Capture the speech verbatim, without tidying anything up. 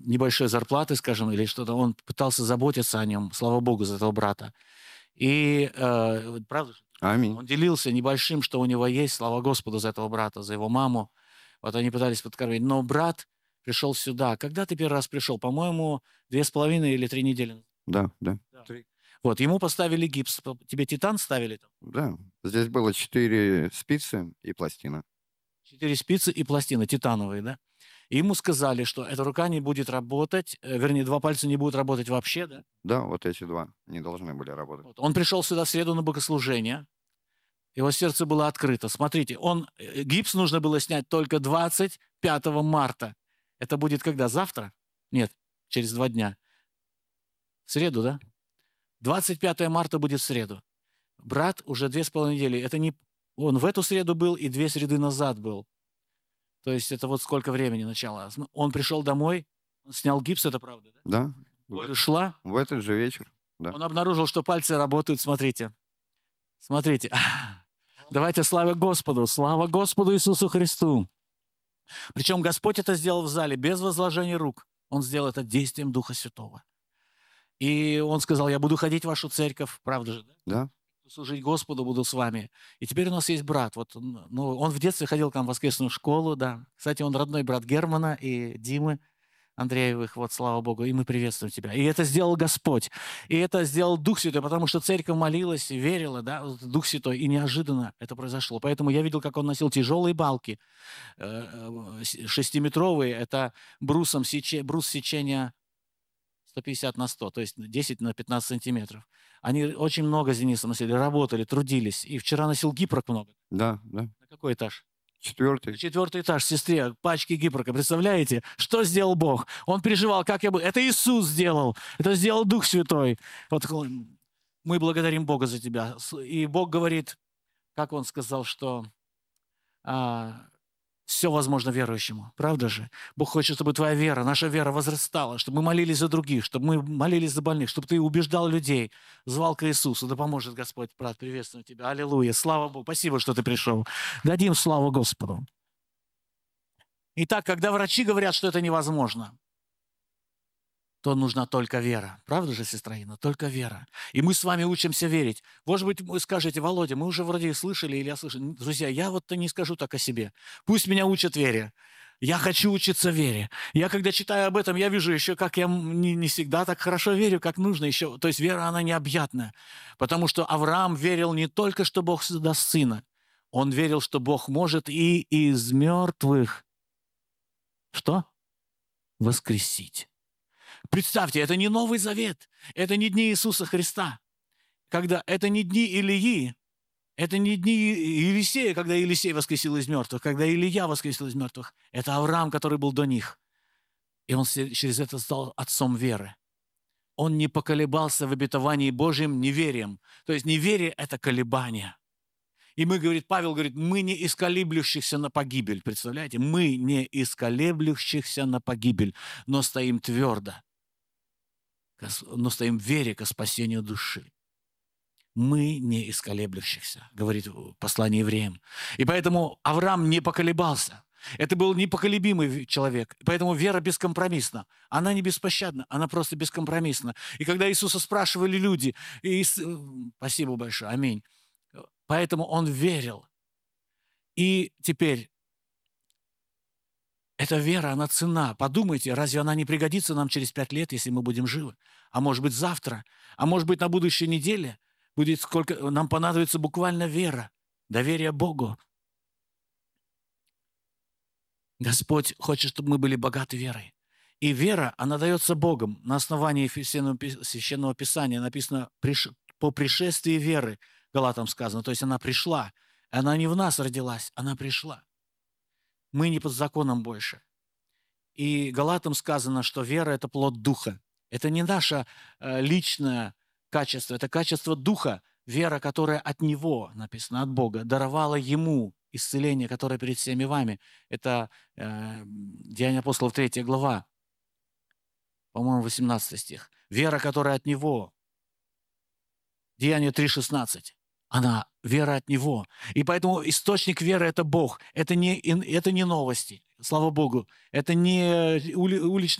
небольшой зарплаты, скажем, или что-то. Он пытался заботиться о нем, слава Богу, за этого брата. И, э, правда, Аминь. он делился небольшим, что у него есть, слава Господу за этого брата, за его маму. Вот они пытались подкормить. Но брат пришел сюда. Когда ты первый раз пришел? По-моему, две с половиной или три недели. Да, да. Да. Вот, ему поставили гипс. Тебе титан ставили там? Да. Здесь было четыре спицы и пластина. Четыре спицы и пластины титановые, да? И ему сказали, что эта рука не будет работать, э, вернее, два пальца не будут работать вообще, да? Да, вот эти два не должны были работать. Вот. Он пришел сюда в среду на богослужение. Его сердце было открыто. Смотрите, он, э, гипс нужно было снять только двадцать пятого марта. Это будет когда? Завтра? Нет, через два дня. В среду, да? двадцать пятого марта будет в среду. Брат уже две с половиной недели. Это не... Он в эту среду был и две среды назад был. То есть это вот сколько времени начало. Он пришел домой, снял гипс, это правда, да? Да. Боль ушла. В этот же вечер. Да. Он обнаружил, что пальцы работают. Смотрите. Смотрите. Давайте слава Господу. Слава Господу Иисусу Христу. Причем Господь это сделал в зале без возложения рук. Он сделал это действием Духа Святого. И он сказал, я буду ходить в вашу церковь. Правда же, да? Да. Служить Господу буду с вами. И теперь у нас есть брат. Вот, ну, он в детстве ходил к нам в воскресную школу, да. Кстати, он родной брат Германа и Димы Андреевых, вот, слава Богу, и мы приветствуем тебя. И это сделал Господь. И это сделал Дух Святой, потому что церковь молилась, верила, да, Дух Святой, и неожиданно это произошло. Поэтому я видел, как он носил тяжелые балки, шестиметровые, это брусом сече, брус сечения сто пятьдесят на сто, то есть десять на пятнадцать сантиметров. Они очень много с Денисом носили, работали, трудились. И вчера носил гипрок много. Да, да. На какой этаж? Четвертый. Четвертый этаж, сестре, пачки гипрока. Представляете, что сделал Бог? Он переживал, как я бы... Это Иисус сделал. Это сделал Дух Святой. Вот мы благодарим Бога за тебя. И Бог говорит, как Он сказал, что а, все возможно верующему. Правда же? Бог хочет, чтобы твоя вера, наша вера возрастала, чтобы мы молились за других, чтобы мы молились за больных, чтобы ты убеждал людей, звал к Иисусу. Да поможет Господь, брат, приветствую тебя. Аллилуйя. Слава Богу. Спасибо, что ты пришел. Дадим славу Господу. Итак, когда врачи говорят, что это невозможно, то нужна только вера. Правда же, сестра Инна? Только вера. И мы с вами учимся верить. Может быть, вы скажете, Володя, мы уже вроде слышали, или я слышал. Друзья, я вот-то не скажу так о себе. Пусть меня учат вере. Я хочу учиться вере. Я, когда читаю об этом, я вижу еще, как я не, не всегда так хорошо верю, как нужно еще. То есть вера, она необъятная. Потому что Авраам верил не только, что Бог даст сына. Он верил, что Бог может и из мертвых что? Воскресить. Представьте, это не Новый Завет, это не дни Иисуса Христа, когда это не дни Илии, это не дни Елисея, когда Елисей воскресил из мертвых, когда Илия воскресил из мертвых. Это Авраам, который был до них. И он через это стал отцом веры. Он не поколебался в обетовании Божьим неверием. То есть неверие – это колебание. И мы, говорит, Павел говорит, мы не из колеблющихся на погибель. Представляете? Мы не из колеблющихся на погибель, но стоим твердо. Но стоим в вере ко спасению души. Мы не из колеблющихся, говорит послание евреям. И поэтому Авраам не поколебался. Это был непоколебимый человек. Поэтому вера бескомпромиссна. Она не беспощадна, она просто бескомпромиссна. И когда Иисуса спрашивали люди, и... спасибо большое, аминь. Поэтому он верил. И теперь эта вера, она ценна. Подумайте, разве она не пригодится нам через пять лет, если мы будем живы? А может быть завтра? А может быть на будущей неделе? Будет сколько... Нам понадобится буквально вера, доверие Богу. Господь хочет, чтобы мы были богаты верой. И вера, она дается Богом. На основании Священного Писания написано «по пришествии веры». Галатам сказано, то есть она пришла. Она не в нас родилась, она пришла. Мы не под законом больше. И Галатам сказано, что вера – это плод Духа. Это не наше э, личное качество, это качество Духа. Вера, которая от Него, написано, от Бога, даровала Ему исцеление, которое перед всеми вами. Это э, Деяния апостолов, третья глава, по-моему, восемнадцатый стих. Вера, которая от Него. Деяния три шестнадцать. Она вера от Него. И поэтому источник веры – это Бог. Это не, это не новости, слава Богу. Это не уличные